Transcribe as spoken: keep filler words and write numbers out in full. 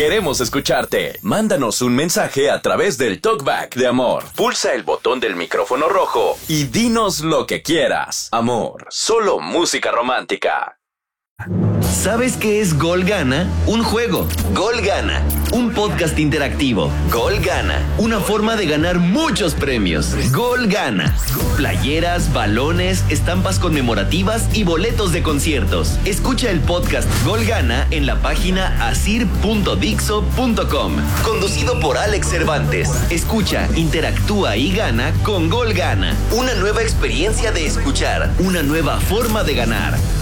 Queremos escucharte. Mándanos un mensaje a través del TalkBack de Amor. Pulsa el botón del micrófono rojo y dinos lo que quieras. Amor, solo música romántica. ¿Sabes qué es Gol Gana? Un juego. Gol Gana, un podcast interactivo. Gol Gana, una forma de ganar muchos premios. Gol Gana, playeras, balones, estampas conmemorativas y boletos de conciertos. Escucha el podcast Gol Gana en la página asir punto dixo punto com. Conducido por Alex Cervantes. Escucha, interactúa y gana con Gol Gana. Una nueva experiencia de escuchar, una nueva forma de ganar.